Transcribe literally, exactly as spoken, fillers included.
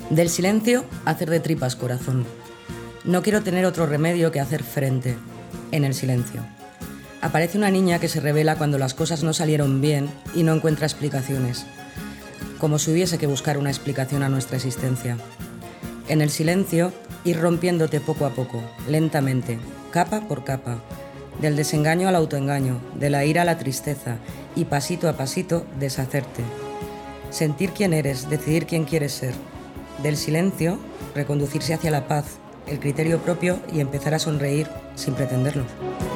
Del silencio, hacer de tripas corazón. No quiero tener otro remedio que hacer frente, en el silencio. Aparece una niña que se revela cuando las cosas no salieron bien y no encuentra explicaciones, como si hubiese que buscar una explicación a nuestra existencia. En el silencio, ir rompiéndote poco a poco, lentamente, capa por capa, del desengaño al autoengaño, de la ira a la tristeza, y pasito a pasito deshacerte. Sentir quién eres, decidir quién quieres ser. Del silencio, reconducirse hacia la paz, el criterio propio y empezar a sonreír sin pretenderlo.